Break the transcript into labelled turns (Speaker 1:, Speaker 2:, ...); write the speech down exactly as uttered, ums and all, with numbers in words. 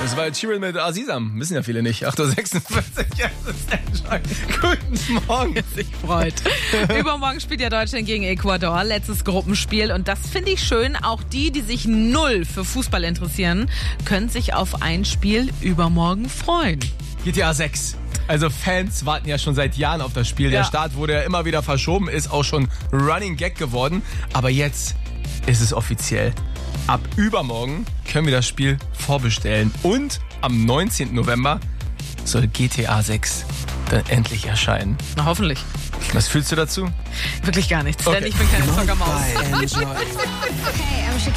Speaker 1: Das war Cheryl mit Azizam. Wissen ja viele nicht. acht Uhr sechsundvierzig. Guten Morgen.
Speaker 2: Sich freut. Übermorgen spielt ja Deutschland gegen Ecuador. Letztes Gruppenspiel. Und das finde ich schön. Auch die, die sich null für Fußball interessieren, können sich auf ein Spiel übermorgen freuen.
Speaker 1: G T A sechs. Also Fans warten ja schon seit Jahren auf das Spiel. Der
Speaker 2: Ja.
Speaker 1: Start wurde ja immer wieder verschoben, ist auch schon Running Gag geworden. Aber jetzt ist es offiziell. Ab übermorgen können wir das Spiel vorbestellen. Und am neunzehnten November soll G T A sechs dann endlich erscheinen.
Speaker 2: Na, hoffentlich.
Speaker 1: Was fühlst du dazu?
Speaker 2: Wirklich gar nichts,
Speaker 1: Okay.
Speaker 2: denn ich bin keine Zockermaus.
Speaker 3: Hey, I'm